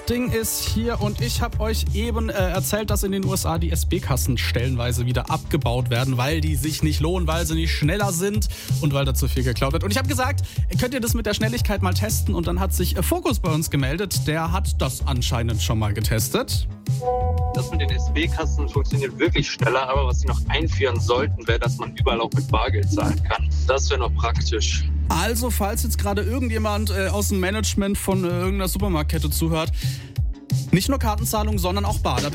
Ding ist hier und ich habe euch eben erzählt, dass in den USA die SB-Kassen stellenweise wieder abgebaut werden, weil die sich nicht lohnen, weil sie nicht schneller sind und weil da zu viel geklaut wird. Und ich habe gesagt, könnt ihr das mit der Schnelligkeit mal testen? Und dann hat sich Fokus bei uns gemeldet. Der hat das anscheinend schon mal getestet. Das mit den SB-Kassen funktioniert wirklich schneller, aber was sie noch einführen sollten, wäre, dass man überall auch mit Bargeld zahlen kann. Das wäre noch praktisch. Also, falls jetzt gerade irgendjemand aus dem Management von irgendeiner Supermarktkette zuhört, nicht nur Kartenzahlung, sondern auch Bar. Da